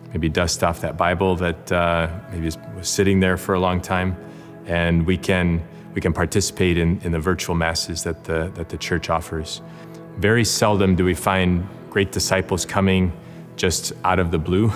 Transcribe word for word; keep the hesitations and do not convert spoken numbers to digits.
maybe dust off that Bible that uh, maybe was sitting there for a long time, and we can we can participate in, in the virtual masses that the that the church offers. Very seldom do we find great disciples coming just out of the blue.